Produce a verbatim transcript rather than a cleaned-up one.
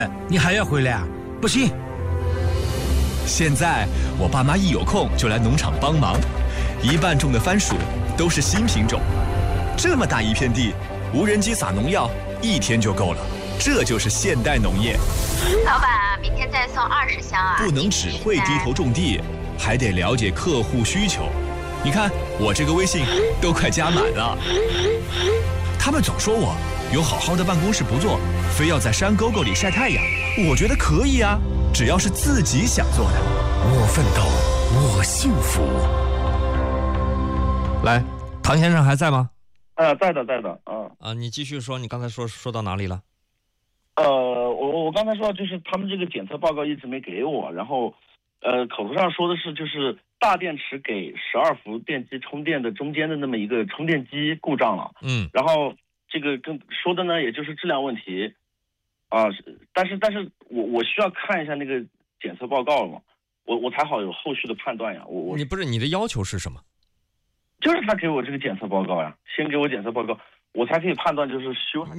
你还要回来啊？不行。 现在我爸妈一有空就来农场帮忙，一半种的番薯都是新品种。这么大一片地，无人机撒农药一天就够了，这就是现代农业。 老板啊，明天再送二十箱啊！ 不能只会低头种地，还得了解客户需求。你看我这个微信都快加满了。他们总说我有好好的办公室不做，非要在山沟沟里晒太阳。我觉得可以啊，只要是自己想做的。 我奋斗，我幸福。 来，唐先生还在吗？ 呃，在的，在的，啊、 呃、啊，你继续说，你刚才说说到哪里了？ 呃，我我刚才说就是他们这个检测报告一直没给我，然后，呃，口头上说的是就是大电池给十二伏电机充电的中间的那么一个充电机故障了， 嗯， 然后这个跟说的呢，也就是质量问题，啊、但是但是我我需要看一下那个检测报告了嘛，我我才好有后续的判断呀，我我你不是你的要求是什么？ 就是他给我这个检测报告呀，先给我检测报告，我才可以判断就是修。